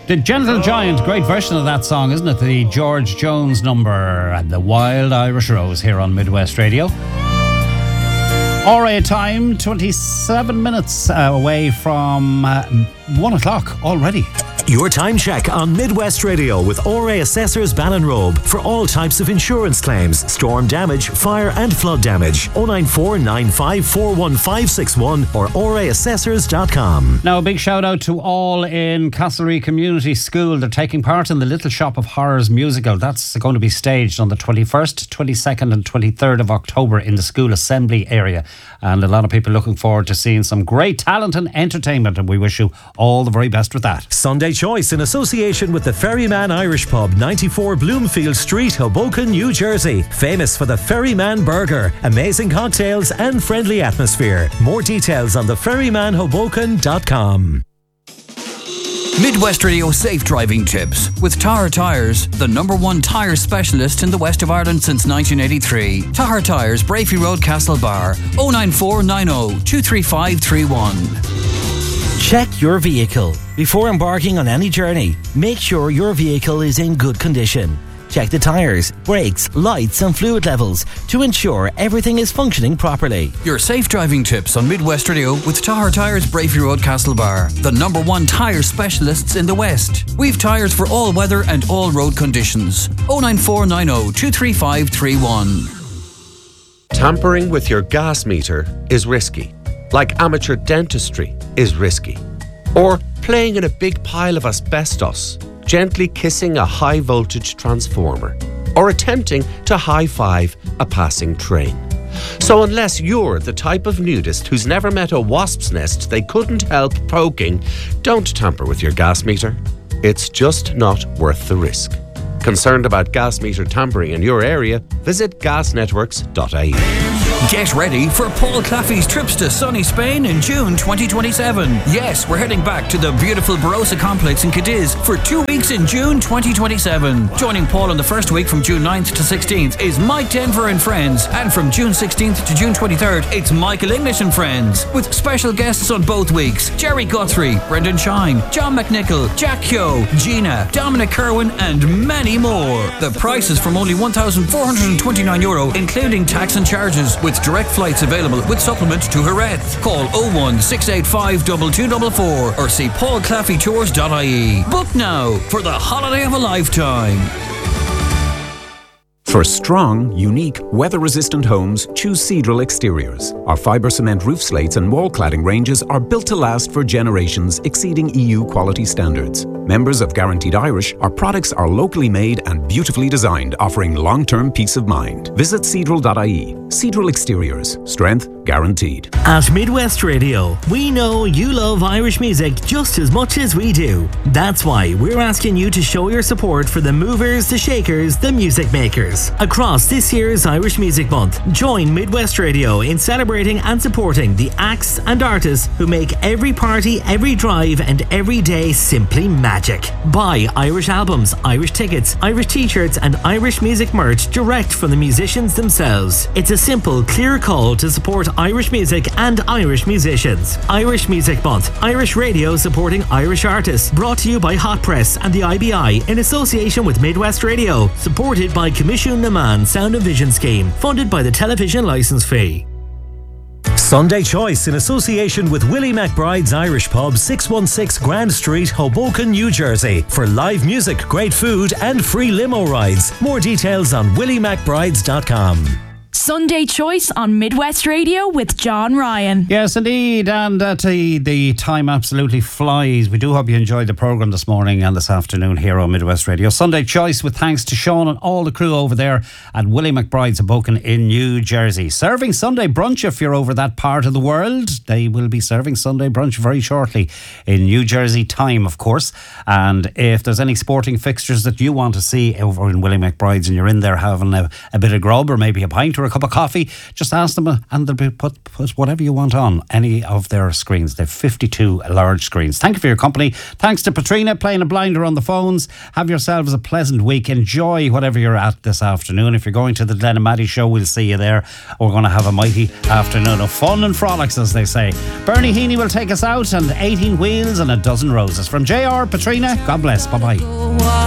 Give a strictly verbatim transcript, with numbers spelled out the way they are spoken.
The Gentle Giant, great version of that song, isn't it? The George Jones number, and the Wild Irish Rose here on Midwest Radio. R A time, twenty-seven minutes uh, away from uh, one o'clock already. Your time check on Midwest Radio with R A Assessors Ballinrobe for all types of insurance claims, storm damage, fire and flood damage. oh nine four nine five four one five six one or r a assessors dot com. Now a big shout out to all in Castlereagh Community School. They're taking part in the Little Shop of Horrors musical. That's going to be staged on the twenty-first, twenty-second and twenty-third of October in the school assembly area. And a lot of people looking forward to seeing some great talent and entertainment, and we wish you all the very best with that. Sunday Choice in association with the Ferryman Irish Pub, ninety-four Bloomfield Street, Hoboken, New Jersey. Famous for the Ferryman Burger, amazing cocktails and friendly atmosphere. More details on the ferryman hoboken dot com. Midwest Radio Safe Driving Tips with Tahar Tyres, the number one tyre specialist in the west of Ireland since nineteen eighty-three. Tahar Tyres, Brafey Road, Castlebar, oh nine four nine oh two three five three one. Check your vehicle. Before embarking on any journey, make sure your vehicle is in good condition. Check the tyres, brakes, lights and fluid levels to ensure everything is functioning properly. Your safe driving tips on Midwest Radio with Tahar Tyres, Brafey Road, Castlebar, the number one tyre specialists in the West. We've tyres for all weather and all road conditions. oh nine four nine oh two three five three one. Tampering with your gas meter is risky, like amateur dentistry is risky. Or playing in a big pile of asbestos, gently kissing a high voltage transformer, or attempting to high-five a passing train. So unless you're the type of nudist who's never met a wasp's nest they couldn't help poking, don't tamper with your gas meter. It's just not worth the risk. Concerned about gas meter tampering in your area? Visit gas networks dot I E. Get ready for Paul Claffey's trips to sunny Spain in June twenty twenty-seven. Yes, we're heading back to the beautiful Barossa complex in Cadiz for two weeks in June twenty twenty-seven. Joining Paul on the first week from June ninth to sixteenth is Mike Denver and Friends, and from June sixteenth to June twenty-third it's Michael English and Friends, with special guests on both weeks: Jerry Guthrie, Brendan Shine, John McNichol, Jack Kyo, Gina, Dominic Kerwin and many more. The price is from only one thousand four hundred twenty-nine euro including tax and charges, with direct flights available with supplement to Jerez. Call oh one six eight five two two four four or see paul claffey tours dot I E. Book now for the holiday of a lifetime. For strong, unique, weather-resistant homes, choose Cedral Exteriors. Our fibre cement roof slates and wall cladding ranges are built to last for generations, exceeding E U quality standards. Members of Guaranteed Irish, our products are locally made and beautifully designed, offering long-term peace of mind. Visit Cedral dot I E. Cedral Exteriors. Strength guaranteed. At Midwest Radio, we know you love Irish music just as much as we do. That's why we're asking you to show your support for the movers, the shakers, the music makers. Across this year's Irish Music Month, join Midwest Radio in celebrating and supporting the acts and artists who make every party, every drive and every day simply magic. Buy Irish albums, Irish tickets, Irish t-shirts and Irish music merch direct from the musicians themselves. It's a simple, clear call to support Irish music and Irish musicians. Irish Music Month, Irish Radio supporting Irish artists. Brought to you by Hot Press and the I B I in association with Midwest Radio. Supported by Commission Naman Sound and Vision Scheme, funded by the television licence fee. Sunday Choice in association with Willie McBride's Irish Pub, six one six Grand Street, Hoboken, New Jersey, for live music, great food and free limo rides. More details on willie mcbrides dot com. Sunday Choice on Midwest Radio with John Ryan. Yes, indeed. And uh, the, the time absolutely flies. We do hope you enjoyed the programme this morning and this afternoon here on Midwest Radio. Sunday Choice with thanks to Sean and all the crew over there at Willie McBride's Hoboken in New Jersey. Serving Sunday brunch if you're over that part of the world. They will be serving Sunday brunch very shortly in New Jersey time, of course. And if there's any sporting fixtures that you want to see over in Willie McBride's and you're in there having a, a bit of grub or maybe a pint or a cup of coffee, just ask them and they'll be put, put whatever you want on any of their screens. They've fifty-two large screens. Thank you for your company. Thanks to Patrina playing a blinder on the phones. Have yourselves a pleasant week. Enjoy whatever you're at this afternoon. If you're going to the Glenn and Maddie show, we'll see you there. We're going to have a mighty afternoon of fun and frolics, as they say. Bernie Heaney will take us out, and eighteen wheels and a dozen roses. From J R, Patrina, God bless. Bye bye.